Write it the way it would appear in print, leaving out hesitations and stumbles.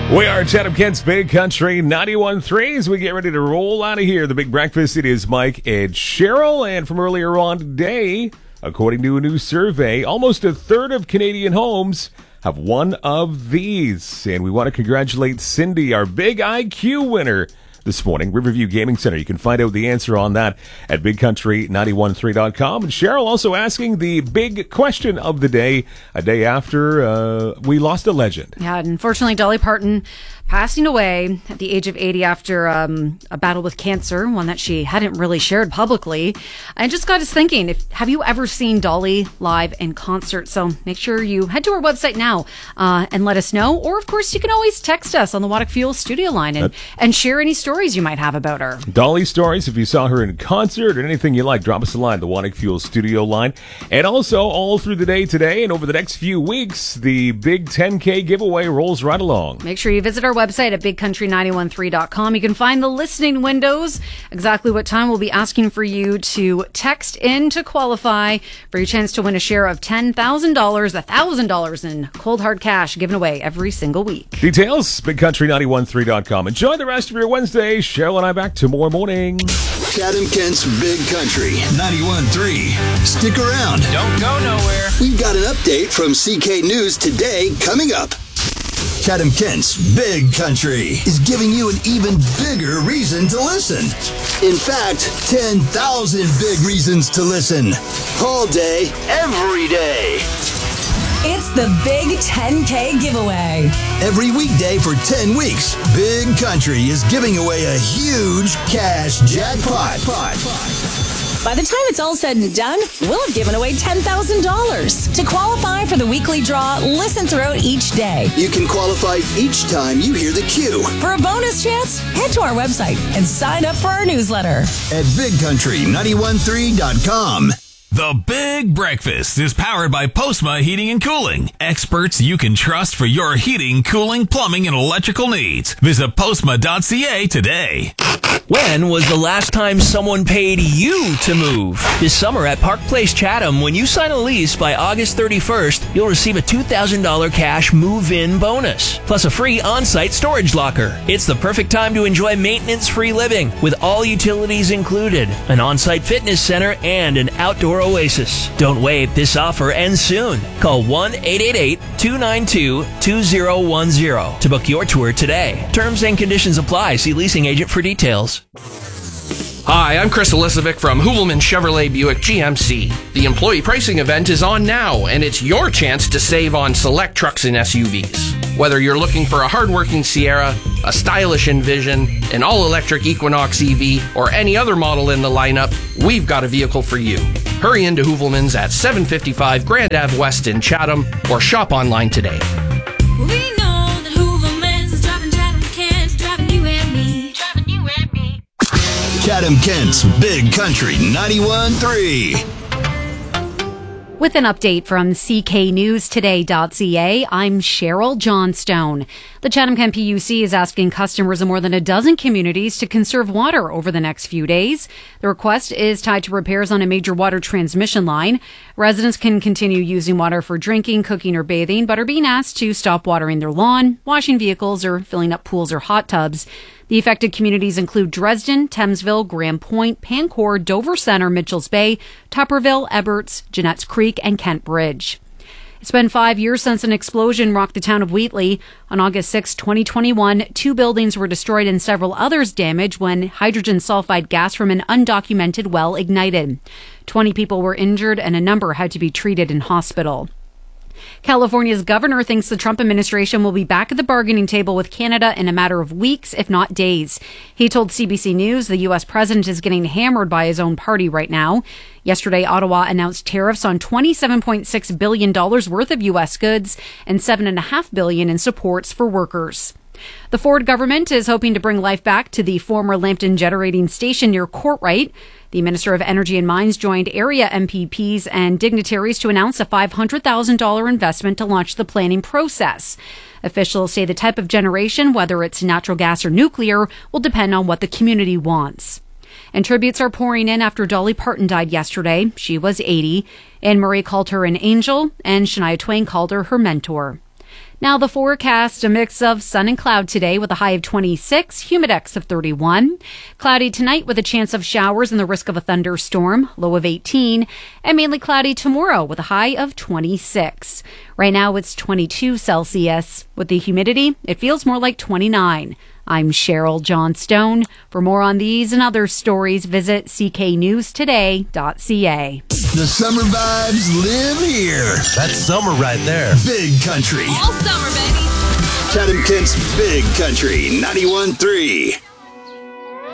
We are Chatham Kent's Big Country 91.3 as we get ready to roll out of here. The Big Breakfast, it is Mike and Cheryl. And from earlier on today, according to a new survey, almost a third of Canadian homes have one of these. And we want to congratulate Cindy, our big IQ winner this morning, Riverview Gaming Center. You can find out the answer on that at bigcountry913.com. And Cheryl also asking the big question of the day, a day after we lost a legend. Yeah, unfortunately, Dolly Parton passing away at the age of 80 after a battle with cancer, one that she hadn't really shared publicly. I just got us thinking, have you ever seen Dolly live in concert? So make sure you head to our website now and let us know. Or, of course, you can always text us on the Waterk Fuel studio line and share any stories you might have about her. Dolly stories, if you saw her in concert or anything you like, drop us a line, the Waterk Fuel studio line. And also, all through the day today and over the next few weeks, the big 10K giveaway rolls right along. Make sure you visit our website at bigcountry913.com. You can find the listening windows, exactly what time we'll be asking for you to text in to qualify for your chance to win a share of $10,000, $1,000 in cold hard cash given away every single week. Details, bigcountry913.com. Enjoy the rest of your Wednesday. Cheryl and I back tomorrow morning. Chatham Kent's Big Country 91.3. Stick around. Don't go nowhere. We've got an update from CK News today coming up. Chatham Kent's Big Country is giving you an even bigger reason to listen. In fact, 10,000 big reasons to listen. All day, every day. It's the Big 10K giveaway. Every weekday for 10 weeks, Big Country is giving away a huge cash jackpot. By the time it's all said and done, we'll have given away $10,000. To qualify for the weekly draw, listen throughout each day. You can qualify each time you hear the cue. For a bonus chance, head to our website and sign up for our newsletter at bigcountry913.com. The Big Breakfast is powered by Postma Heating and Cooling. Experts you can trust for your heating, cooling, plumbing, and electrical needs. Visit postma.ca today. When was the last time someone paid you to move? This summer at Park Place Chatham, when you sign a lease by August 31st, you'll receive a $2,000 cash move-in bonus, plus a free on-site storage locker. It's the perfect time to enjoy maintenance-free living, with all utilities included, an on-site fitness center, and an outdoor oasis. Don't wait, this offer ends soon. Call 1-888-292-2010 to book your tour today. Terms and conditions apply. See leasing agent for details. Hi, I'm Chris Elisovic from Hoovelman Chevrolet Buick GMC. The employee pricing event is on now, and it's your chance to save on select trucks and SUVs. Whether you're looking for a hardworking Sierra, a stylish Envision, an all-electric Equinox EV, or any other model in the lineup, we've got a vehicle for you. Hurry into Hoovelman's at 755 Grand Ave West in Chatham, or shop online today. We know that Hoovelman's is driving Chatham Kent, driving you and me, driving you and me. Chatham Kent's Big Country 91.3. With an update from cknewstoday.ca, I'm Cheryl Johnstone. The Chatham Kent PUC is asking customers in more than a dozen communities to conserve water over the next few days. The request is tied to repairs on a major water transmission line. Residents can continue using water for drinking, cooking, or bathing, but are being asked to stop watering their lawn, washing vehicles, or filling up pools or hot tubs. The affected communities include Dresden, Thamesville, Grand Point, Pancourt, Dover Center, Mitchells Bay, Tupperville, Eberts, Jeanette's Creek, and Kent Bridge. It's been 5 years since an explosion rocked the town of Wheatley. On August 6, 2021, 2 buildings were destroyed and several others damaged when hydrogen sulfide gas from an undocumented well ignited. 20 people were injured and a number had to be treated in hospital. California's governor thinks the Trump administration will be back at the bargaining table with Canada in a matter of weeks, if not days. He told CBC News the U.S. president is getting hammered by his own party right now. Yesterday, Ottawa announced tariffs on $27.6 billion worth of U.S. goods and $7.5 billion in supports for workers. The Ford government is hoping to bring life back to the former Lambton generating station near Courtright. The Minister of Energy and Mines joined area MPPs and dignitaries to announce a $500,000 investment to launch the planning process. Officials say the type of generation, whether it's natural gas or nuclear, will depend on what the community wants. And tributes are pouring in after Dolly Parton died yesterday. She was 80. Anne Marie called her an angel, and Shania Twain called her mentor. Now the forecast, a mix of sun and cloud today with a high of 26, humidex of 31. Cloudy tonight with a chance of showers and the risk of a thunderstorm, low of 18. And mainly cloudy tomorrow with a high of 26. Right now it's 22 Celsius. With the humidity, it feels more like 29. I'm Cheryl Johnstone. For more on these and other stories, visit cknewstoday.ca. The summer vibes live here. That's summer right there. Big Country. All summer, baby. Chatham Kent's Big Country 91.3.